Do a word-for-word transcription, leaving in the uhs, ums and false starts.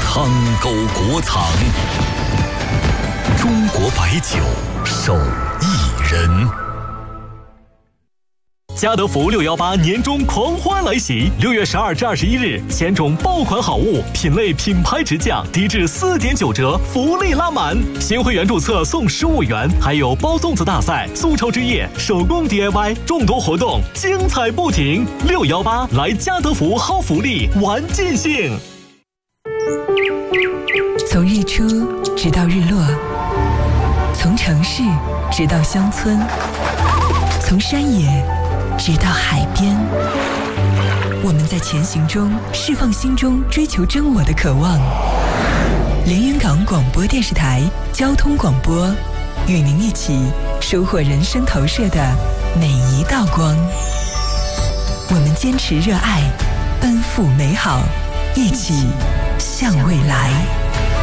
苍沟国藏，中国白酒手艺人。家得福六一八年终狂欢来袭，六月十二至二十一日，千种爆款好物，品类品牌直降，低至四点九折，福利拉满。新会员注册送十五元，还有包粽子大赛、速抽之夜、手工 D I Y， 众多活动，精彩不停。六一八来家得福薅福利，玩尽兴。 从日出直到日落，从城市直到乡村，从山野直到海边，我们在前行中释放心中追求真我的渴望。连云港广播电视台交通广播，与您一起收获人生投射的每一道光。我们坚持热爱，奔赴美好，一起